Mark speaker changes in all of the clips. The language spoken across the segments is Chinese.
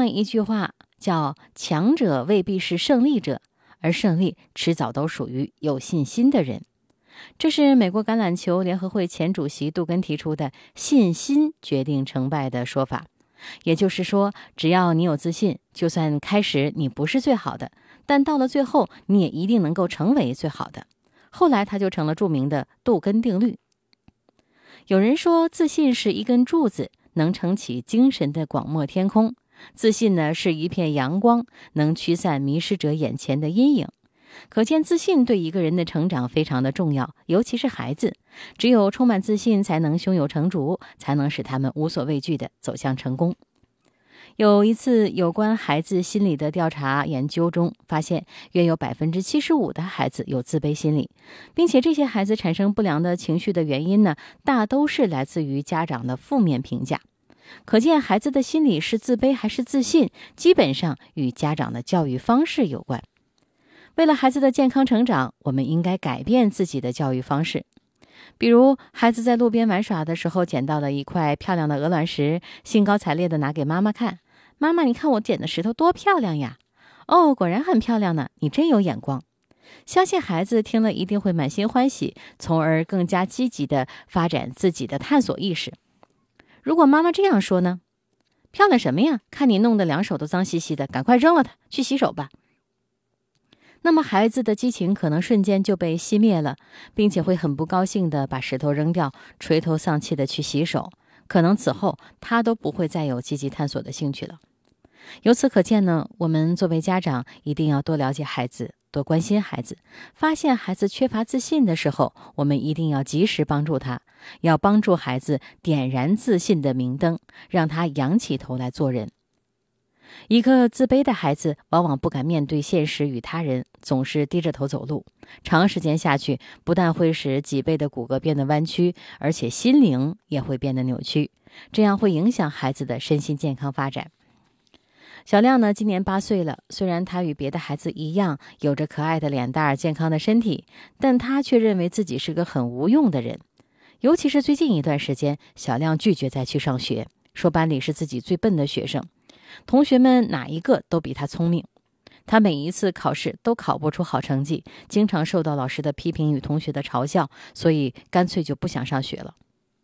Speaker 1: 一句话叫强者未必是胜利者，而胜利迟早都属于有信心的人。这是美国橄榄球联合会前主席杜根提出的信心决定成败的说法。也就是说，只要你有自信，就算开始你不是最好的，但到了最后你也一定能够成为最好的。后来它就成了著名的杜根定律。有人说，自信是一根柱子，能撑起精神的广漠天空。自信呢，是一片阳光，能驱散迷失者眼前的阴影。可见自信对一个人的成长非常的重要，尤其是孩子。只有充满自信，才能胸有成竹，才能使他们无所畏惧地走向成功。有一次有关孩子心理的调查研究中，发现约有 75% 的孩子有自卑心理，并且这些孩子产生不良的情绪的原因呢，大都是来自于家长的负面评价。可见孩子的心理是自卑还是自信，基本上与家长的教育方式有关。为了孩子的健康成长，我们应该改变自己的教育方式。比如，孩子在路边玩耍的时候捡到了一块漂亮的鹅卵石，兴高采烈地拿给妈妈看。妈妈，你看我捡的石头多漂亮呀！哦，果然很漂亮呢，你真有眼光。相信孩子听了一定会满心欢喜，从而更加积极地发展自己的探索意识。如果妈妈这样说呢？漂亮什么呀？看你弄得两手都脏兮兮的，赶快扔了它，去洗手吧。那么孩子的激情可能瞬间就被熄灭了，并且会很不高兴地把石头扔掉，垂头丧气地去洗手。可能此后他都不会再有积极探索的兴趣了。由此可见呢，我们作为家长一定要多了解孩子，多关心孩子。发现孩子缺乏自信的时候，我们一定要及时帮助他，要帮助孩子点燃自信的明灯，让他仰起头来做人。一个自卑的孩子往往不敢面对现实与他人，总是低着头走路。长时间下去，不但会使脊背的骨骼变得弯曲，而且心灵也会变得扭曲，这样会影响孩子的身心健康发展。小亮呢，今年8岁了，虽然他与别的孩子一样，有着可爱的脸蛋、健康的身体，但他却认为自己是个很无用的人。尤其是最近一段时间，小亮拒绝再去上学，说班里是自己最笨的学生，同学们哪一个都比他聪明。他每一次考试都考不出好成绩，经常受到老师的批评与同学的嘲笑，所以干脆就不想上学了。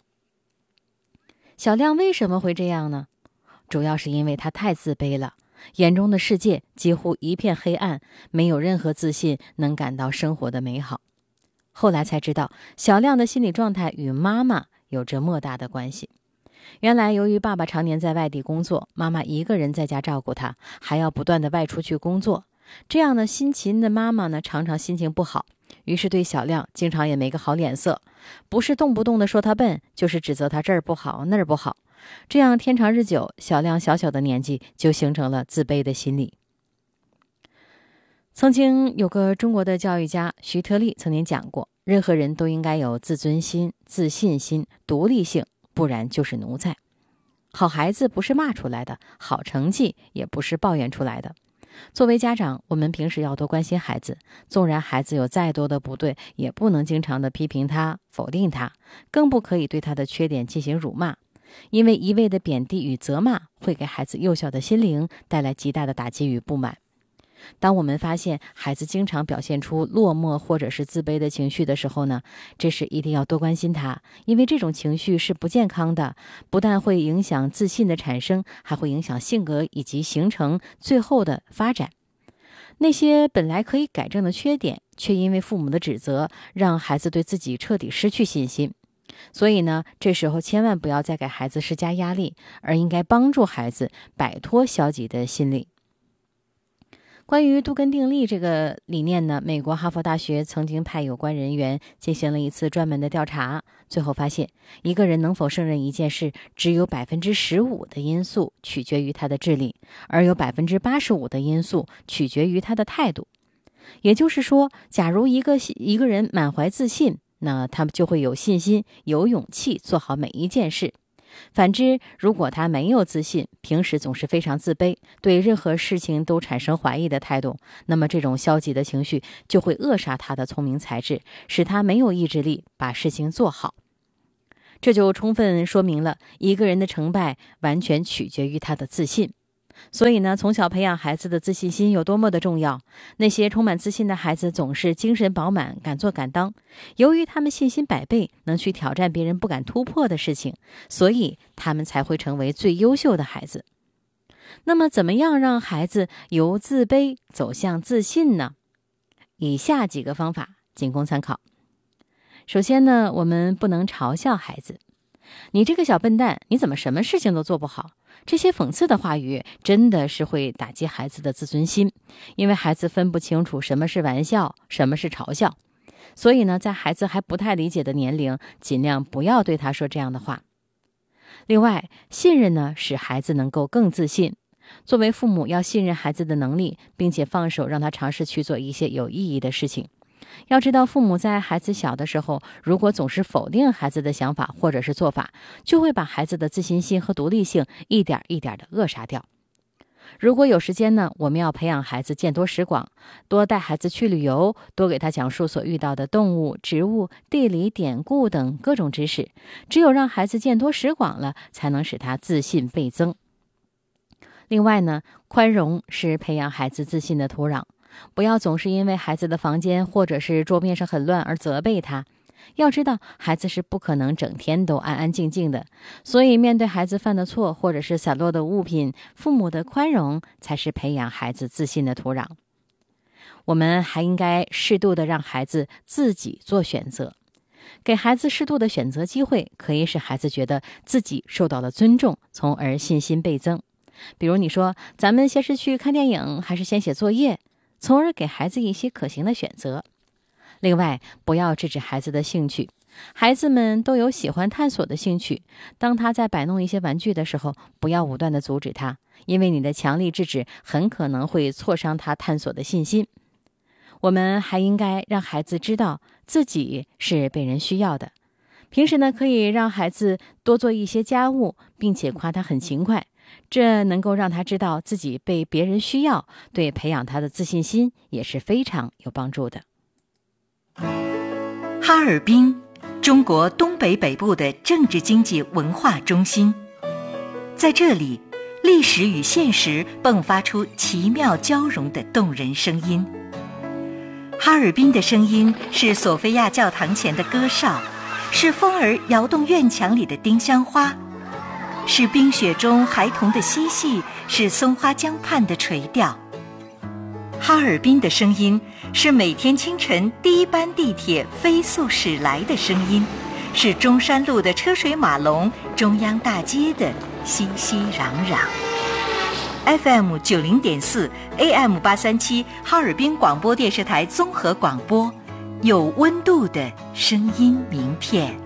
Speaker 1: 小亮为什么会这样呢？主要是因为他太自卑了，眼中的世界几乎一片黑暗，没有任何自信能感到生活的美好。后来才知道，小亮的心理状态与妈妈有着莫大的关系。原来由于爸爸常年在外地工作，妈妈一个人在家照顾他，还要不断的外出去工作。这样呢，辛勤的妈妈呢，常常心情不好，于是对小亮经常也没个好脸色，不是动不动的说他笨，就是指责他这儿不好那儿不好。这样天长日久，小亮小小的年纪就形成了自卑的心理。曾经有个中国的教育家徐特立曾经讲过，任何人都应该有自尊心、自信心、独立性，不然就是奴才。好孩子不是骂出来的，好成绩也不是抱怨出来的。作为家长，我们平时要多关心孩子，纵然孩子有再多的不对，也不能经常的批评他、否定他，更不可以对他的缺点进行辱骂，因为一味的贬低与责骂会给孩子幼小的心灵带来极大的打击与不满。当我们发现孩子经常表现出落寞或者是自卑的情绪的时候呢，这时一定要多关心他，因为这种情绪是不健康的，不但会影响自信的产生，还会影响性格以及形成最后的发展。那些本来可以改正的缺点，却因为父母的指责，让孩子对自己彻底失去信心。所以呢，这时候千万不要再给孩子施加压力，而应该帮助孩子摆脱消极的心理。关于杜根定律这个理念呢，美国哈佛大学曾经派有关人员进行了一次专门的调查，最后发现，一个人能否胜任一件事，只有 15% 的因素取决于他的智力，而有 85% 的因素取决于他的态度。也就是说，假如一个人满怀自信，那他就会有信心、有勇气做好每一件事。反之，如果他没有自信，平时总是非常自卑，对任何事情都产生怀疑的态度，那么这种消极的情绪就会扼杀他的聪明才智，使他没有意志力把事情做好。这就充分说明了一个人的成败完全取决于他的自信。 所以呢，从小培养孩子的自信心有多么的重要。那些充满自信的孩子总是精神饱满，敢做敢当。由于他们信心百倍，能去挑战别人不敢突破的事情，所以他们才会成为最优秀的孩子。那么怎么样让孩子由自卑走向自信呢？以下几个方法仅供参考。首先呢，我们不能嘲笑孩子。你这个小笨蛋，你怎么什么事情都做不好？这些讽刺的话语真的是会打击孩子的自尊心，因为孩子分不清楚什么是玩笑，什么是嘲笑。所以呢，在孩子还不太理解的年龄，尽量不要对他说这样的话。另外，信任呢，使孩子能够更自信。作为父母，要信任孩子的能力，并且放手让他尝试去做一些有意义的事情。要知道，父母在孩子小的时候，如果总是否定孩子的想法或者是做法，就会把孩子的自信心和独立性一点一点的扼杀掉。如果有时间呢，我们要培养孩子见多识广，多带孩子去旅游，多给他讲述所遇到的动物、植物、地理、典故等各种知识。只有让孩子见多识广了，才能使他自信倍增。另外呢，宽容是培养孩子自信的土壤。不要总是因为孩子的房间或者是桌面上很乱而责备他。要知道，孩子是不可能整天都安安静静的，所以面对孩子犯的错或者是散落的物品，父母的宽容才是培养孩子自信的土壤。我们还应该适度的让孩子自己做选择，给孩子适度的选择机会，可以使孩子觉得自己受到了尊重，从而信心倍增。比如你说，咱们先是去看电影，还是先写作业，从而给孩子一些可行的选择。另外，不要制止孩子的兴趣，孩子们都有喜欢探索的兴趣。当他在摆弄一些玩具的时候，不要武断地阻止他，因为你的强力制止很可能会挫伤他探索的信心。我们还应该让孩子知道自己是被人需要的。平时呢，可以让孩子多做一些家务，并且夸他很勤快，这能够让他知道自己被别人需要，对培养他的自信心也是非常有帮助的。
Speaker 2: 哈尔滨，中国东北北部的政治经济文化中心，在这里，历史与现实迸发出奇妙交融的动人声音。哈尔滨的声音是索菲亚教堂前的歌哨，是风儿摇动院墙里的丁香花，是冰雪中孩童的嬉戏，是松花江畔的垂钓。哈尔滨的声音是每天清晨第一班地铁飞速驶来的声音，是中山路的车水马龙，中央大街的熙熙攘攘。FM 90.4 AM 837哈尔滨广播电视台综合广播，有温度的声音名片。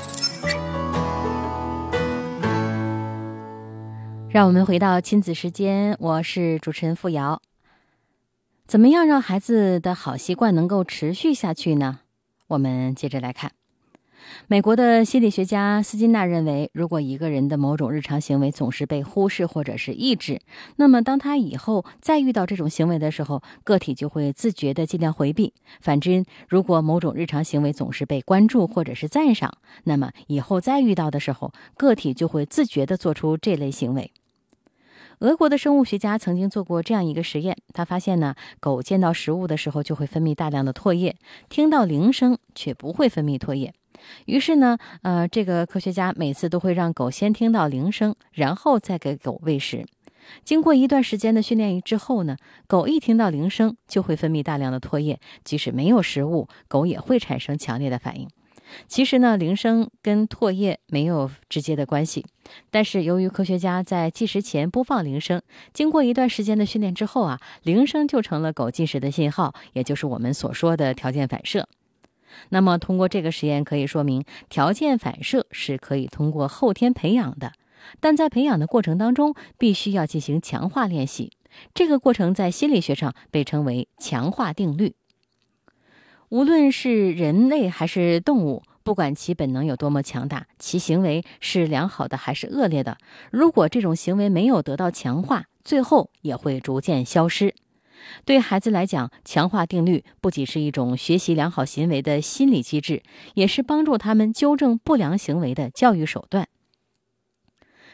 Speaker 1: 让我们回到亲子时间，我是主持人付瑶。怎么样让孩子的好习惯能够持续下去呢？我们接着来看。美国的心理学家斯金纳认为，如果一个人的某种日常行为总是被忽视或者是抑制，那么当他以后再遇到这种行为的时候，个体就会自觉地尽量回避。反之，如果某种日常行为总是被关注或者是赞赏，那么以后再遇到的时候，个体就会自觉地做出这类行为。俄国的生物学家曾经做过这样一个实验，他发现呢，狗见到食物的时候就会分泌大量的唾液，听到铃声却不会分泌唾液。于是呢，这个科学家每次都会让狗先听到铃声，然后再给狗喂食。经过一段时间的训练之后呢，狗一听到铃声就会分泌大量的唾液，即使没有食物，狗也会产生强烈的反应。其实呢，铃声跟唾液没有直接的关系，但是由于科学家在计时前播放铃声，经过一段时间的训练之后啊，铃声就成了狗进食的信号，也就是我们所说的条件反射。那么通过这个实验可以说明，条件反射是可以通过后天培养的，但在培养的过程当中必须要进行强化练习，这个过程在心理学上被称为强化定律。无论是人类还是动物，不管其本能有多么强大，其行为是良好的还是恶劣的，如果这种行为没有得到强化，最后也会逐渐消失。对孩子来讲，强化定律不仅是一种学习良好行为的心理机制，也是帮助他们纠正不良行为的教育手段。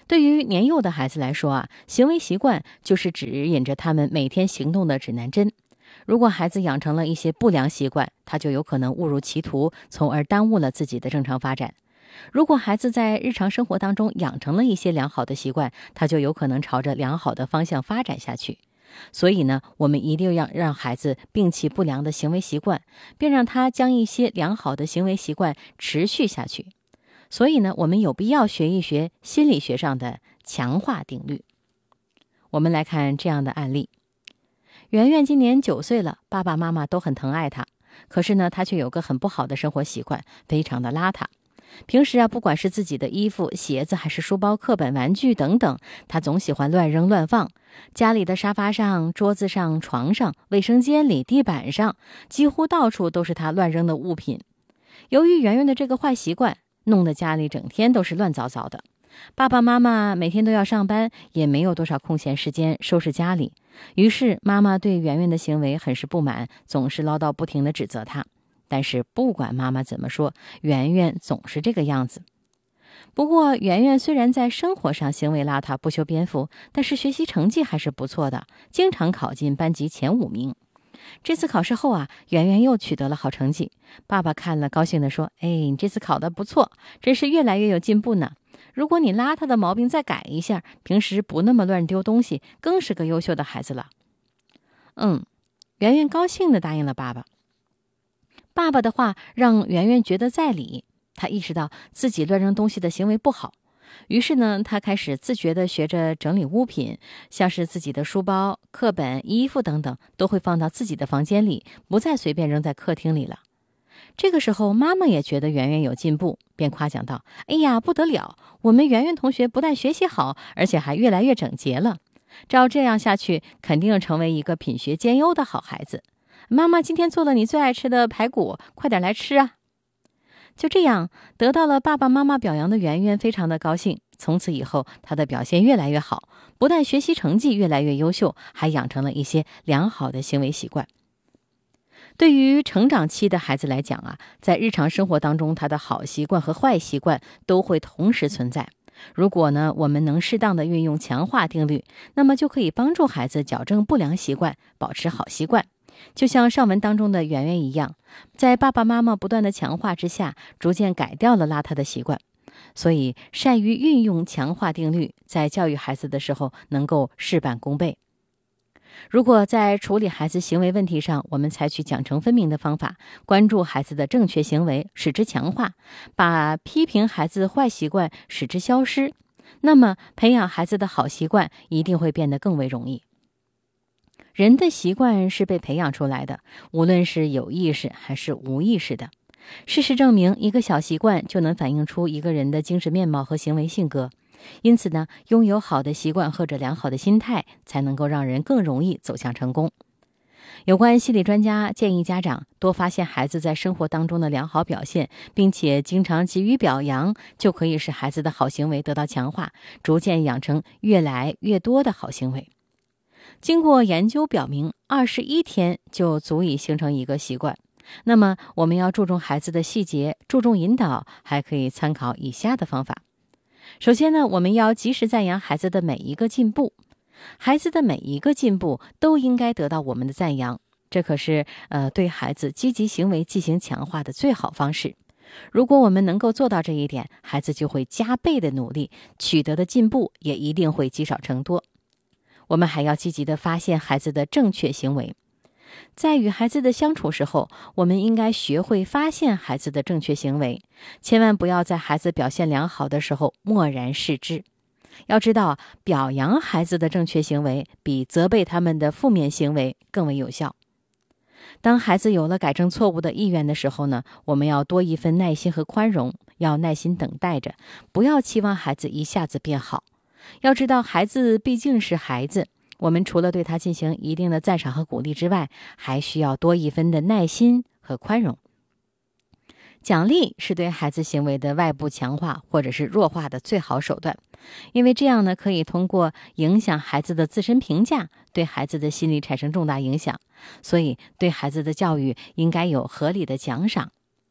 Speaker 1: 对于年幼的孩子来说啊，行为习惯就是指引着他们每天行动的指南针。如果孩子养成了一些不良习惯，他就有可能误入歧途，从而耽误了自己的正常发展。如果孩子在日常生活当中养成了一些良好的习惯，他就有可能朝着良好的方向发展下去。所以呢，我们一定要让孩子摒弃不良的行为习惯，并让他将一些良好的行为习惯持续下去。所以呢，我们有必要学一学心理学上的强化定律。我们来看这样的案例。圆圆今年9岁了，爸爸妈妈都很疼爱她，可是呢，她却有个很不好的生活习惯，非常的邋遢。平时啊，不管是自己的衣服、鞋子，还是书包、课本、玩具等等，她总喜欢乱扔乱放。家里的沙发上、桌子上、床上、卫生间里、地板上，几乎到处都是她乱扔的物品。由于圆圆的这个坏习惯，弄得家里整天都是乱糟糟的。爸爸妈妈每天都要上班，也没有多少空闲时间收拾家里。于是妈妈对圆圆的行为很是不满，总是唠叨不停地指责她。但是不管妈妈怎么说，圆圆总是这个样子。不过圆圆虽然在生活上行为邋遢、不修边幅，但是学习成绩还是不错的，经常考进班级前5名。这次考试后啊，圆圆又取得了好成绩。爸爸看了高兴地说：“哎，你这次考得不错，真是越来越有进步呢。如果你邋遢的毛病再改一下，平时不那么乱丢东西，更是个优秀的孩子了。”圆圆高兴地答应了爸爸。爸爸的话让圆圆觉得在理，她意识到自己乱扔东西的行为不好。于是呢，她开始自觉地学着整理物品，像是自己的书包、课本、衣服等等，都会放到自己的房间里，不再随便扔在客厅里了。这个时候，妈妈也觉得圆圆有进步，便夸奖道：“哎呀，不得了！我们圆圆同学不但学习好，而且还越来越整洁了。照这样下去，肯定成为一个品学兼优的好孩子。妈妈今天做了你最爱吃的排骨，快点来吃啊！”就这样，得到了爸爸妈妈表扬的圆圆非常的高兴。从此以后，她的表现越来越好，不但学习成绩越来越优秀，还养成了一些良好的行为习惯。对于成长期的孩子来讲啊，在日常生活当中，他的好习惯和坏习惯都会同时存在。如果呢，我们能适当的运用强化定律，那么就可以帮助孩子矫正不良习惯，保持好习惯。就像上文当中的圆圆一样，在爸爸妈妈不断的强化之下，逐渐改掉了邋遢的习惯。所以，善于运用强化定律，在教育孩子的时候能够事半功倍。如果在处理孩子行为问题上，我们采取奖惩分明的方法，关注孩子的正确行为，使之强化，把批评孩子坏习惯使之消失，那么培养孩子的好习惯一定会变得更为容易。人的习惯是被培养出来的，无论是有意识还是无意识的。事实证明，一个小习惯就能反映出一个人的精神面貌和行为性格。因此呢，拥有好的习惯或者良好的心态，才能够让人更容易走向成功。有关心理专家建议家长多发现孩子在生活当中的良好表现，并且经常给予表扬，就可以使孩子的好行为得到强化，逐渐养成越来越多的好行为。经过研究表明，21天就足以形成一个习惯。那么我们要注重孩子的细节，注重引导，还可以参考以下的方法。首先呢，我们要及时赞扬孩子的每一个进步，孩子的每一个进步都应该得到我们的赞扬，这可是对孩子积极行为进行强化的最好方式。如果我们能够做到这一点，孩子就会加倍的努力，取得的进步也一定会积少成多。我们还要积极地发现孩子的正确行为。在与孩子的相处时候，我们应该学会发现孩子的正确行为，千万不要在孩子表现良好的时候漠然视之。要知道，表扬孩子的正确行为比责备他们的负面行为更为有效。当孩子有了改正错误的意愿的时候呢，我们要多一份耐心和宽容，要耐心等待着，不要期望孩子一下子变好。要知道，孩子毕竟是孩子，我们除了对他进行一定的赞赏和鼓励之外，还需要多一分的耐心和宽容。奖励是对孩子行为的外部强化或者是弱化的最好手段，因为这样呢，可以通过影响孩子的自身评价，对孩子的心理产生重大影响。所以对孩子的教育应该有合理的奖赏。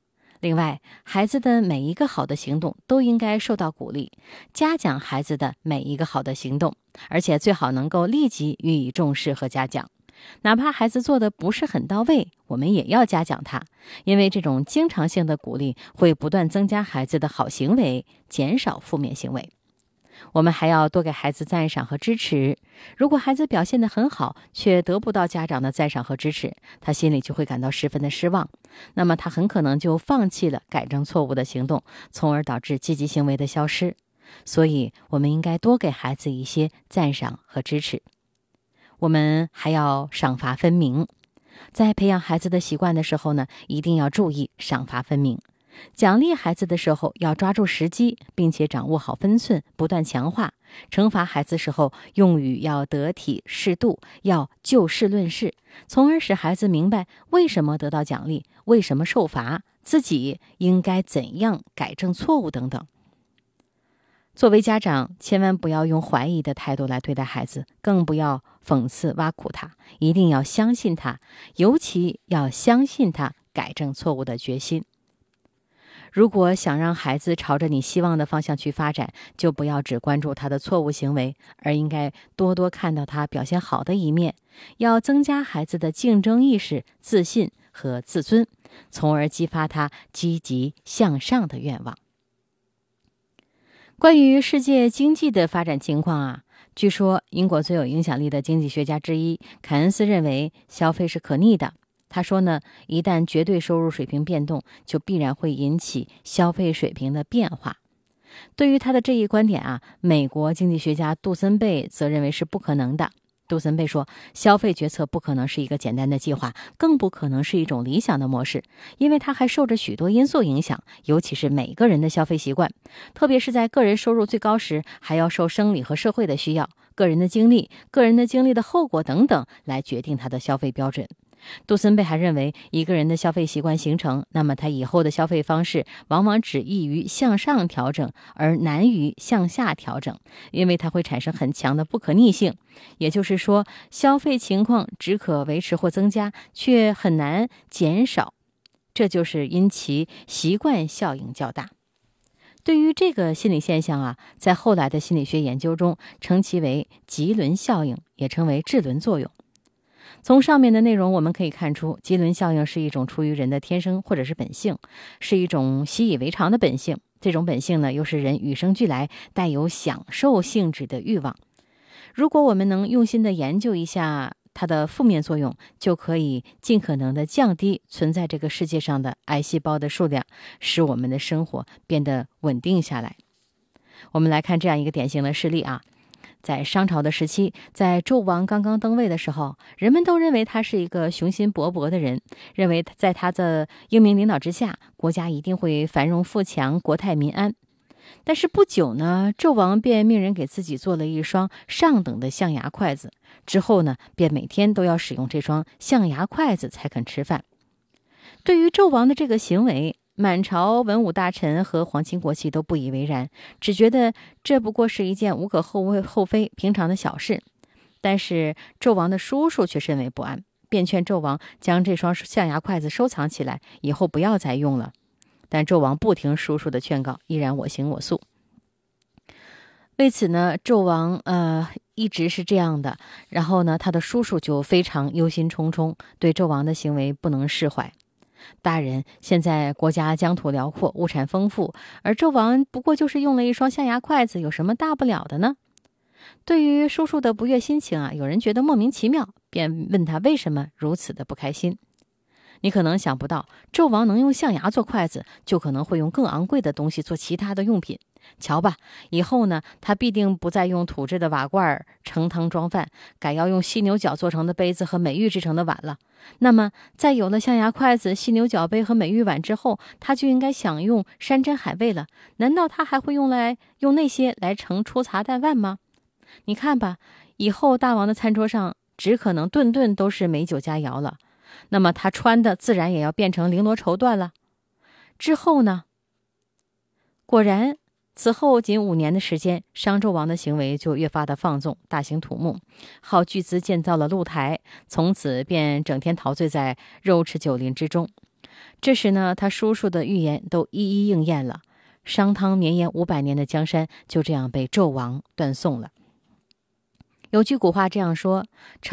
Speaker 1: 另外，孩子的每一个好的行动都应该受到鼓励，嘉奖孩子的每一个好的行动，而且最好能够立即予以重视和嘉奖。哪怕孩子做的不是很到位，我们也要嘉奖他，因为这种经常性的鼓励会不断增加孩子的好行为，减少负面行为。我们还要多给孩子赞赏和支持。如果孩子表现得很好，却得不到家长的赞赏和支持，他心里就会感到十分的失望，那么他很可能就放弃了改正错误的行动，从而导致积极行为的消失。所以我们应该多给孩子一些赞赏和支持。我们还要赏罚分明，在培养孩子的习惯的时候呢，一定要注意赏罚分明。奖励孩子的时候要抓住时机，并且掌握好分寸，不断强化。惩罚孩子时候用语要得体适度，要就事论事，从而使孩子明白为什么得到奖励，为什么受罚，自己应该怎样改正错误等等。作为家长，千万不要用怀疑的态度来对待孩子，更不要讽刺挖苦他，一定要相信他，尤其要相信他改正错误的决心。如果想让孩子朝着你希望的方向去发展，就不要只关注他的错误行为，而应该多多看到他表现好的一面，要增加孩子的竞争意识、自信和自尊，从而激发他积极向上的愿望。关于世界经济的发展情况据说英国最有影响力的经济学家之一凯恩斯认为消费是可逆的。他说呢，一旦绝对收入水平变动，就必然会引起消费水平的变化。对于他的这一观点美国经济学家杜森贝则认为是不可能的。杜森贝说，消费决策不可能是一个简单的计划，更不可能是一种理想的模式，因为它还受着许多因素影响，尤其是每个人的消费习惯，特别是在个人收入最高时，还要受生理和社会的需要、个人的经历的后果等等来决定他的消费标准。杜森贝还认为，一个人的消费习惯形成，那么他以后的消费方式往往只易于向上调整，而难于向下调整，因为它会产生很强的不可逆性。也就是说，消费情况只可维持或增加，却很难减少，这就是因其习惯效应较大。对于这个心理现象在后来的心理学研究中称其为棘轮效应，也称为质轮作用。从上面的内容我们可以看出，棘轮效应是一种出于人的天生或者是本性，是一种习以为常的本性。这种本性呢，又是人与生俱来带有享受性质的欲望。如果我们能用心的研究一下它的负面作用，就可以尽可能的降低存在这个世界上的癌细胞的数量，使我们的生活变得稳定下来。我们来看这样一个典型的事例在商朝的时期，在纣王刚刚登位的时候，人们都认为他是一个雄心勃勃的人，认为在他的英明领导之下，国家一定会繁荣富强，国泰民安。但是不久呢，纣王便命人给自己做了一双上等的象牙筷子，之后呢，便每天都要使用这双象牙筷子才肯吃饭。对于纣王的这个行为，满朝文武大臣和皇亲国戚都不以为然，只觉得这不过是一件无可厚非、平常的小事。但是纣王的叔叔却甚为不安，便劝纣王将这双象牙筷子收藏起来，以后不要再用了。但纣王不听叔叔的劝告，依然我行我素。为此呢，纣王一直是这样的，然后呢，他的叔叔就非常忧心忡忡，对纣王的行为不能释怀。大人，现在国家疆土辽阔，物产丰富，而纣王不过就是用了一双象牙筷子，有什么大不了的呢？对于叔叔的不悦心情有人觉得莫名其妙，便问他为什么如此的不开心。你可能想不到，纣王能用象牙做筷子，就可能会用更昂贵的东西做其他的用品。瞧吧，以后呢，他必定不再用土制的瓦罐盛汤装饭，改要用犀牛角做成的杯子和美玉制成的碗了。那么，在有了象牙筷子、犀牛角杯和美玉碗之后，他就应该享用山珍海味了。难道他还会用那些来盛粗茶淡饭吗？你看吧，以后大王的餐桌上只可能顿顿都是美酒佳肴了。那么他穿的自然也要变成绫罗绸缎了。之后呢？果然，此后仅5年的时间，商纣王的行为就越发的放纵，大兴土木，耗巨资建造了露台，从此便整天陶醉在肉翅酒林之中。 这时呢，他叔叔的预言都一一应验了，商汤绵延500年的江山就这样被纣王断送了。有句古话这样说：